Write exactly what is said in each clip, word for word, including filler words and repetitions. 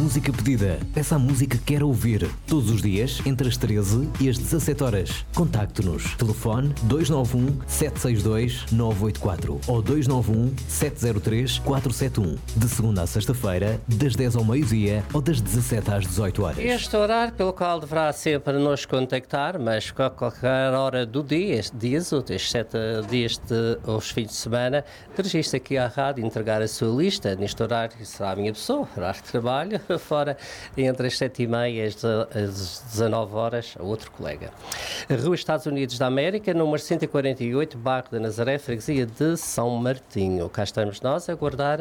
Música Pedida. Peça a música que quer ouvir. Todos os dias, entre as treze e as dezassete horas. Contacte-nos. Telefone dois nove um, sete seis dois, nove oito quatro ou dois nove um, sete zero três, quatro sete um. De segunda a sexta-feira, das dez ao meio-dia ou das dezassete às dezoito horas. Este horário pelo qual deverá sempre nos contactar, mas a qualquer hora do dia, dias úteis, sete dias de, aos fins de semana, registre aqui à rádio entregar a sua lista. Neste horário será a minha pessoa, horário de trabalho, fora entre as sete e meia e as dezanove horas, a outro colega. Rua Estados Unidos da América, número cento e quarenta e oito, bairro da Nazaré, freguesia de São Martinho. Cá estamos nós a aguardar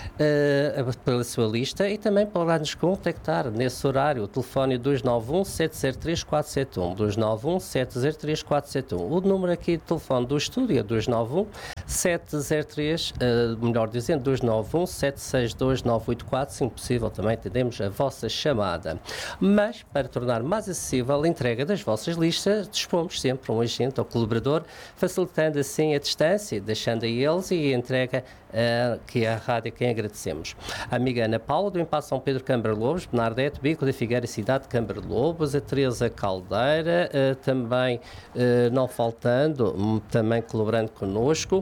uh, pela sua lista e também para nos contactar nesse horário. O telefone dois nove um, sete zero três, quatro sete um, dois nove um, sete zero três, quatro sete um. O número aqui de telefone do estúdio é dois nove um, sete zero três, uh, melhor dizendo, dois nove um, sete seis dois, nove oito quatro. Se impossível, também atendemos a vossa chamada. Mas, para tornar mais acessível a entrega das vossas listas, dispomos sempre um agente ou colaborador, facilitando assim a distância, deixando a eles e a entrega uh, que é a rádio a quem agradecemos. A amiga Ana Paula, do Impasse São Pedro Câmara Lobos, Bernardete, Bico da Figueira, cidade de Câmara Lobos, a Teresa Caldeira, uh, também uh, não faltando, um, também colaborando connosco,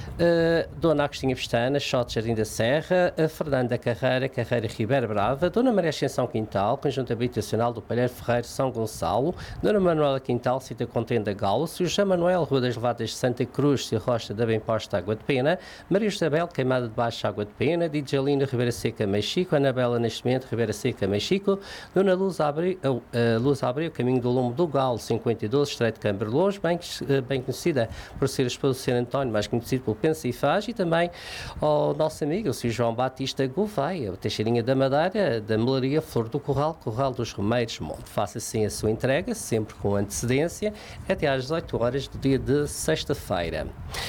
uh, Dona Agostinha Pestana, Xote Jardim da Serra, a Fernanda Carreira, Carreira Ribeira Brava, Dona Maria Ascensão Quintal, Conjunto Habitacional do Palheiro Ferreiro, São Gonçalo, Dona Manuela Quintal, Cita Contenda Galo, Sr. Manuel, Rua das Levadas de Santa Cruz, Cia Rocha da Bem Posta, Água de Pena, Maria Isabel, Queimada de Baixo, Água de Pena, Djalina, Ribeira Seca, Mexico, Anabela Nascimento, Ribeira Seca, Mexico, Dona Luz Abreu, uh, uh, Luz Abreu, Caminho do Lombo do Galo, cinquenta e doze, Estreito de Câmara Lobos, bem, uh, bem conhecida por ser a esposa do senhor António, mais conhecido pelo Pensa e Faz, e também ao nosso amigo, o senhor João Batista Gouveia, Teixeirinha da Madeira, da Melaria, Flor do Corral, Corral dos Remeiros Monte. Faça assim a sua entrega, sempre com antecedência, até às dezoito horas do dia de sexta-feira.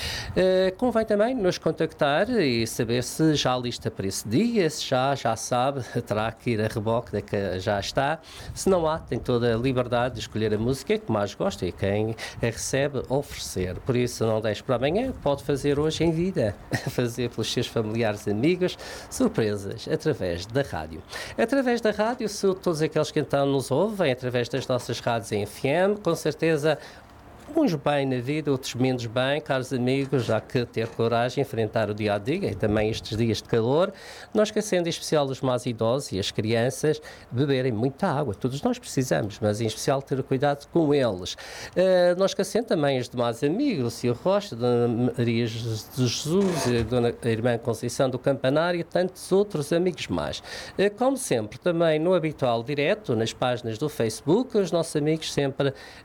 Uh, convém também nos contactar e saber se já há lista para esse dia, se já, já sabe, terá que ir a reboque da que já está. Se não há, tem toda a liberdade de escolher a música que mais gosta e quem a recebe oferecer. Por isso, não deixe para amanhã, pode fazer hoje em vida, fazer pelos seus familiares e amigos, surpresas através da rádio. Através da rádio, se todos aqueles que então nos ouvem, através das nossas rádios em F M, com certeza uns bem na vida, outros menos bem, caros amigos, já que ter coragem, enfrentar o dia a dia e também estes dias de calor, não esquecendo em especial os mais idosos e as crianças beberem muita água. Todos nós precisamos, mas em especial ter cuidado com eles. Uh, não esquecendo também os demais amigos, o senhor Rocha, Dona Maria de Jesus, a Dona a Irmã Conceição do Campanário e tantos outros amigos mais. Uh, como sempre, também no habitual direto, nas páginas do Facebook, os nossos amigos sempre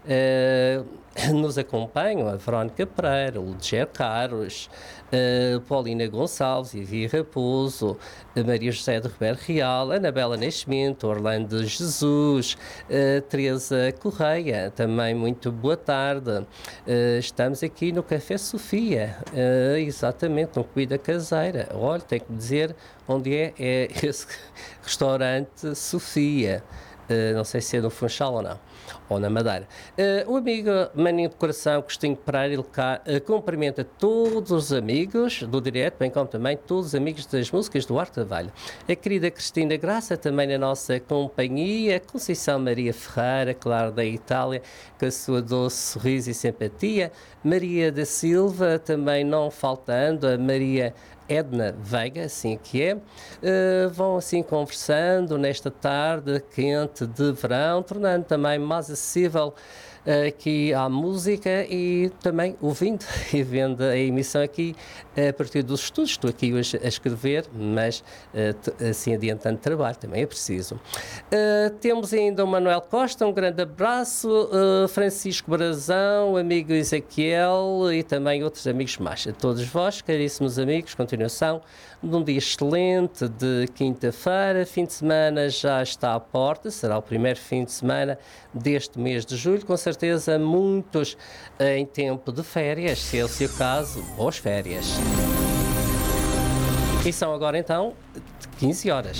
uh, nos acompanham, a Verónica Pereira, o Liger Carlos, a Paulina Gonçalves, Ivy Raposo, a Maria José de Ribeiro Real, a Anabela Nascimento, Orlando Jesus, a Teresa Correia, também muito boa tarde. Estamos aqui no Café Sofia, exatamente, no Comida Caseira. Olha, tenho que dizer onde é, é esse restaurante Sofia. Não sei se é no Funchal ou não, ou na Madeira. Uh, o amigo Maninho de Coração, Agostinho Pereira, ele cá, uh, cumprimenta todos os amigos do direto, bem como também todos os amigos das músicas do Arte da Valha. A querida Cristina Graça, também na nossa companhia, Conceição Maria Ferreira, claro, da Itália, com a sua doce sorriso e simpatia, Maria da Silva, também não faltando, a Maria Edna Veiga, assim que é, uh, vão assim conversando nesta tarde quente de verão, tornando também mais acessível uh, aqui à música e também ouvindo e vendo a emissão aqui uh, a partir dos estudos. Estou aqui hoje a escrever, mas uh, assim adiantando trabalho, também é preciso. Uh, temos ainda o Manuel Costa, um grande abraço, uh, Francisco Brazão, amigo Ezequiel e também outros amigos mais. A todos vós, caríssimos amigos, continuação de um dia excelente de quinta-feira, fim de semana já está à porta, será o primeiro fim de semana deste mês de julho, com certeza muitos em tempo de férias, se esse é o caso, boas férias. E são agora então quinze horas.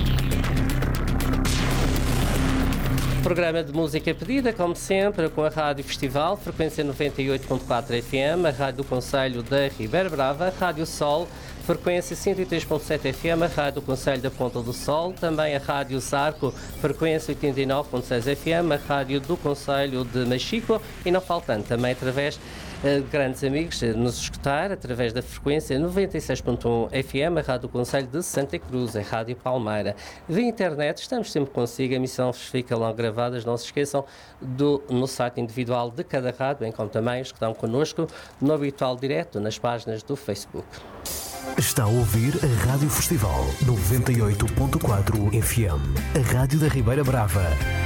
Programa de música pedida, como sempre, com a Rádio Festival, frequência noventa e oito ponto quatro F M, a Rádio do Concelho da Ribeira Brava, a Rádio Sol, frequência cento e três ponto sete F M, a Rádio Conselho da Ponta do Sol, também a Rádio Zarco, frequência oitenta e nove ponto seis F M, a Rádio do Conselho de Machico e não faltando também através de grandes amigos nos escutar através da frequência noventa e seis ponto um F M, a Rádio Conselho de Santa Cruz, a Rádio Palmeira. Via internet, estamos sempre consigo, a emissão fica logo gravadas, não se esqueçam do, no site individual de cada rádio, bem como também os que estão connosco no habitual direto nas páginas do Facebook. Está a ouvir a Rádio Festival noventa e oito ponto quatro F M, a Rádio da Ribeira Brava.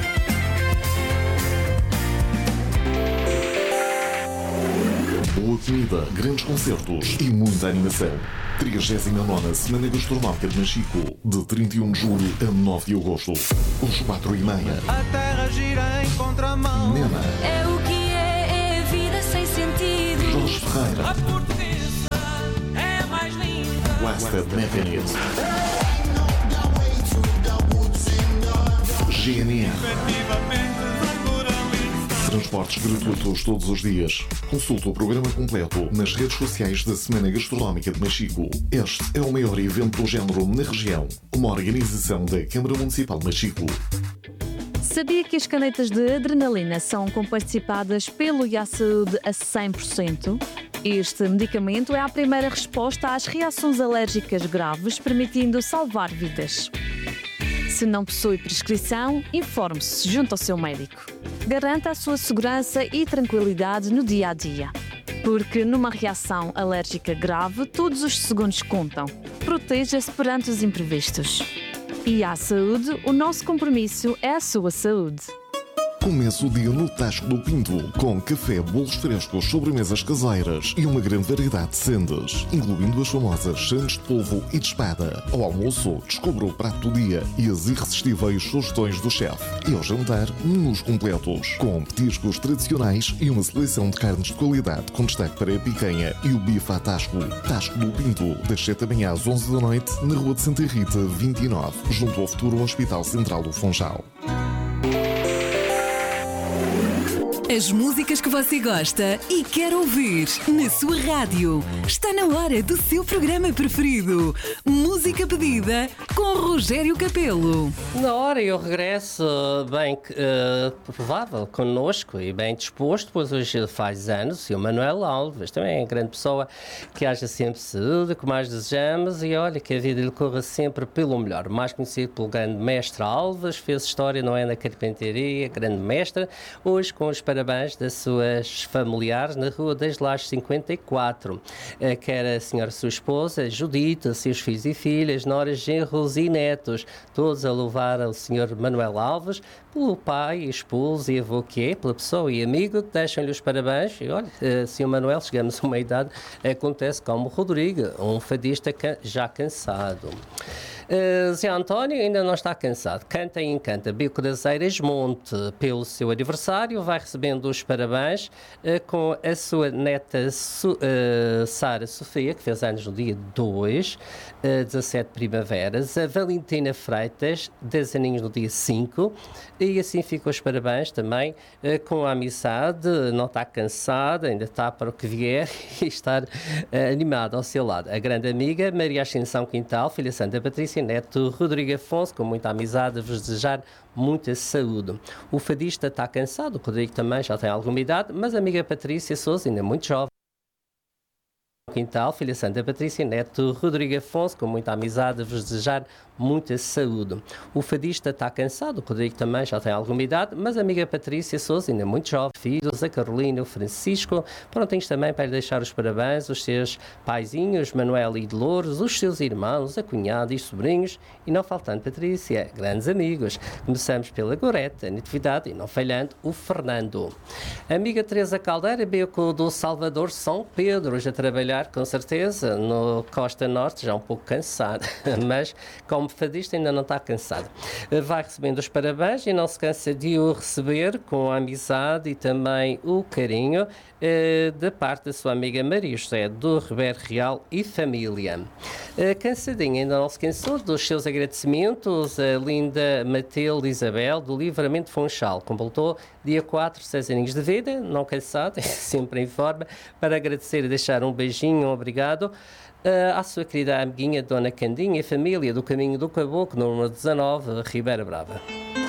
Boa comida, grandes concertos e muita animação. trigésima nona Semana Gastronómica de Machico, de trinta e um de julho a nove de agosto. Os quatro e meia. A terra gira em contramão. Nena. É o que é, é a vida sem sentido. Jorge Ferreira. A portuguesa é a mais linda. Blasted Mechanism. G N R. Transportes gratuitos todos os dias. Consulte o programa completo nas redes sociais da Semana Gastronómica de Machico. Este é o maior evento do género na região. Uma organização da Câmara Municipal de Machico. Sabia que as canetas de adrenalina são comparticipadas pelo I A Saúde a cem por cento? Este medicamento é a primeira resposta às reações alérgicas graves, permitindo salvar vidas. Se não possui prescrição, informe-se junto ao seu médico. Garanta a sua segurança e tranquilidade no dia a dia. Porque numa reação alérgica grave, todos os segundos contam. Proteja-se perante os imprevistos. I A Saúde, o nosso compromisso é a sua saúde. Começa o dia no Tasco do Pinto, com café, bolos frescos, sobremesas caseiras e uma grande variedade de sendas, incluindo as famosas sandes de polvo e de espada. Ao almoço, descubra o prato do dia e as irresistíveis sugestões do chefe. E ao jantar, menus completos, com petiscos tradicionais e uma seleção de carnes de qualidade, com destaque para a picanha e o bife à Tasco. Tasco do Pinto, das sete da manhã às onze da noite, na Rua de Santa Rita, vinte e nove, junto ao futuro Hospital Central do Funchal. As músicas que você gosta e quer ouvir na sua rádio. Está na hora do seu programa preferido. Música pedida com Rogério Capelo. Na hora eu regresso bem uh, provável connosco e bem disposto, pois hoje faz anos, o Manuel Alves, também é grande pessoa, que haja sempre saúde, que mais desejamos e olha, que a vida lhe corra sempre pelo melhor. Mais conhecido pelo grande mestre Alves, fez história, não é, na carpintaria, grande mestre, hoje com os parabéns das suas familiares na Rua das Lajes cinquenta e quatro, quer a senhora sua esposa, Judita, seus filhos e filhas, noras, genros e netos, todos a louvar ao senhor Manuel Alves, pelo pai, esposo e avô que é, pela pessoa e amigo, deixam-lhe os parabéns e olha, senhor Manuel, chegamos a uma idade, acontece como Rodrigo, um fadista já cansado. Uh, Zé António ainda não está cansado, canta e encanta Bico das Eiras Monte pelo seu aniversário, vai recebendo os parabéns uh, com a sua neta Su, uh, Sara Sofia, que fez anos no dia dois, uh, dezassete primaveras, a Valentina Freitas, dez aninhos no dia cinco, e assim ficam os parabéns também uh, com a amizade, não está cansada, ainda está para o que vier e estar uh, animado ao seu lado. A grande amiga Maria Ascensão Quintal, filha Santa Patrícia, neto Rodrigo Afonso, com muita amizade, a vos desejar muita saúde. O fadista está cansado, o Rodrigo também já tem alguma idade, mas a amiga Patrícia Sousa, ainda muito jovem, Quintal, filha Santa Patrícia, neto Rodrigo Afonso, com muita amizade, a vos desejar muita saúde. O fadista está cansado, o Rodrigo também já tem alguma idade, mas a amiga Patrícia Sousa, ainda muito jovem, filhos, a Carolina, o Francisco, prontinhos também para lhe deixar os parabéns, os seus paizinhos, Manuel e Dolores, os seus irmãos, a cunhada e sobrinhos, e não faltando Patrícia, grandes amigos. Começamos pela Gorete, a Natividade, e não falhando, o Fernando. A amiga Teresa Caldeira veio com o do Salvador São Pedro, hoje a trabalhar com certeza no Costa Norte, já um pouco cansado, mas como fadista ainda não está cansado. Vai recebendo os parabéns e não se cansa de o receber com a amizade e também o carinho eh, da parte da sua amiga Maria José do Ribeiro Real e família. Eh, cansadinha, ainda não se cansou dos seus agradecimentos a linda Matilde Isabel do Livramento Funchal. Completou dia quatro, seis aninhos de vida, não cansado, sempre em forma, para agradecer e deixar um beijinho, um obrigado Uh, à sua querida amiguinha Dona Candinha e família do Caminho do Caboclo, número dezanove, Ribeira Brava.